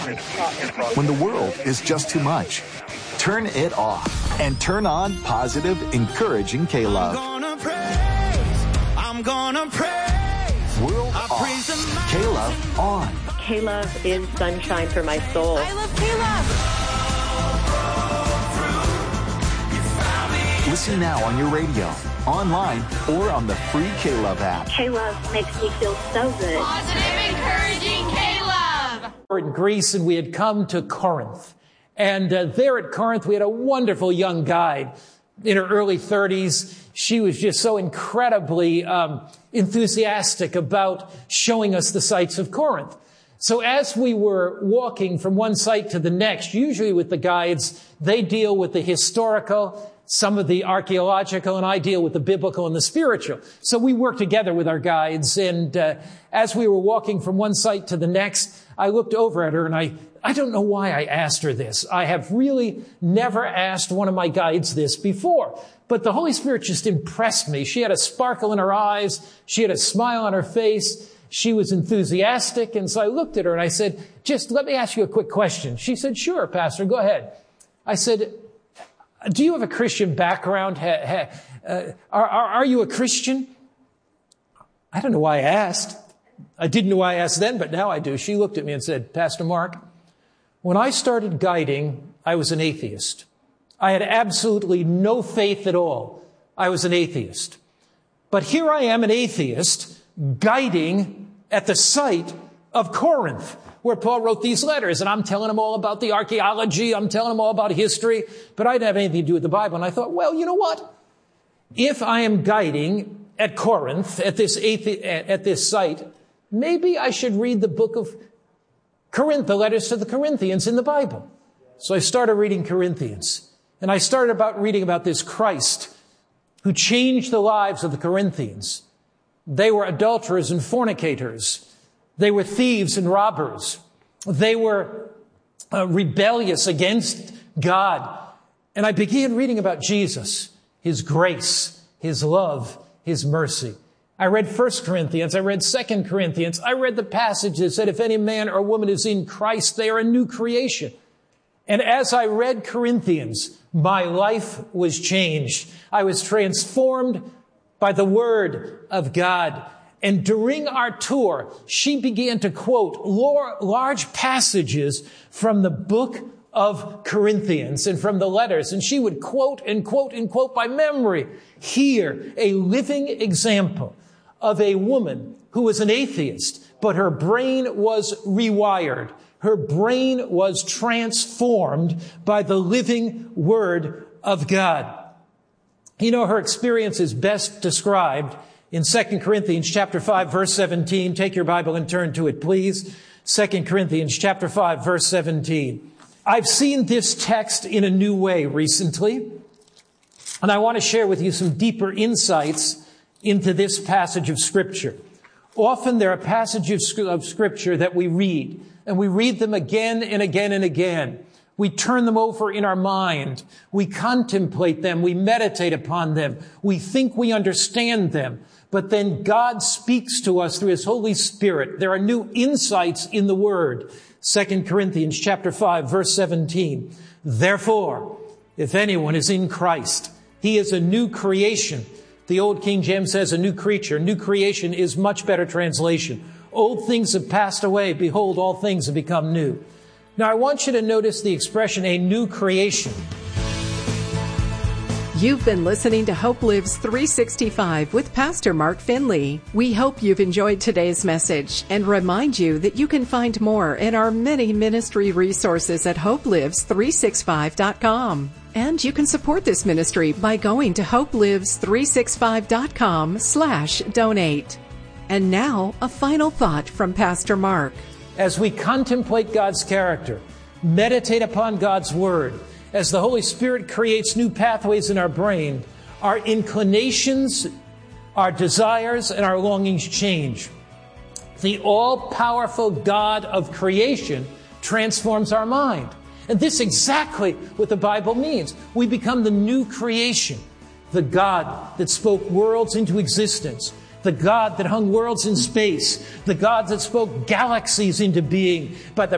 When the world is just too much, turn it off and turn on positive, encouraging K-Love. I'm gonna praise. World off. K-Love on. K-Love is sunshine for my soul. I love K-Love. Listen now on your radio, online, or on the free K-Love app. K-Love makes me feel so good. Positive, encouraging K-Love. We were in Greece and we had come to Corinth. And there at Corinth, we had a wonderful young guide in her early 30s. She was just so incredibly enthusiastic about showing us the sights of Corinth. So as we were walking from one site to the next, usually with the guides, they deal with the historical, some of the archaeological, and I deal with the biblical and the spiritual. So we work together with our guides. And as we were walking from one site to the next, I looked over at her and I don't know why I asked her this. I have really never asked one of my guides this before. But the Holy Spirit just impressed me. She had a sparkle in her eyes. She had a smile on her face. She was enthusiastic. And so I looked at her and I said, just let me ask you a quick question. She said, sure, Pastor, go ahead. I said, do you have a Christian background? Are you a Christian? I don't know why I asked. I didn't know why I asked then, but now I do. She looked at me and said, Pastor Mark, when I started guiding, I was an atheist. I had absolutely no faith at all. I was an atheist. But here I am, an atheist, guiding at the site of Corinth, where Paul wrote these letters. And I'm telling him all about the archaeology. I'm telling him all about history. But I didn't have anything to do with the Bible. And I thought, well, you know what? If I am guiding at Corinth, at this site, maybe I should read the book of Corinth, the letters to the Corinthians in the Bible. So I started reading Corinthians. And I started reading about this Christ who changed the lives of the Corinthians. They were adulterers and fornicators. They were thieves and robbers. They were rebellious against God. And I began reading about Jesus, His grace, His love, His mercy. I read 1 Corinthians. I read 2 Corinthians. I read the passage that said, if any man or woman is in Christ, they are a new creation. And as I read Corinthians, my life was changed. I was transformed by the Word of God. And during our tour, she began to quote large passages from the book of Corinthians and from the letters. And she would quote and quote and quote by memory. Here, a living example of a woman who was an atheist, but her brain was rewired. Her brain was transformed by the living Word of God. You know, her experience is best described in 2 Corinthians chapter 5, verse 17. Take your Bible and turn to it, please. 2 Corinthians chapter 5, verse 17. I've seen this text in a new way recently, and I want to share with you some deeper insights into this passage of Scripture. Often there are passages of Scripture that we read, and we read them again and again and again. We turn them over in our mind. We contemplate them. We meditate upon them. We think we understand them. But then God speaks to us through His Holy Spirit. There are new insights in the Word. 2 Corinthians chapter 5, verse 17. Therefore, if anyone is in Christ, he is a new creation. The old King James says a new creature. New creation is much better translation. Old things have passed away. Behold, all things have become new. Now, I want you to notice the expression, a new creation. You've been listening to Hope Lives 365 with Pastor Mark Finley. We hope you've enjoyed today's message and remind you that you can find more in our many ministry resources at hopelives365.com. And you can support this ministry by going to hopelives365.com/donate. And now, a final thought from Pastor Mark. As we contemplate God's character, meditate upon God's Word, as the Holy Spirit creates new pathways in our brain, our inclinations, our desires, and our longings change. The all-powerful God of creation transforms our mind. And this is exactly what the Bible means. We become the new creation, the God that spoke worlds into existence, the God that hung worlds in space, the God that spoke galaxies into being by the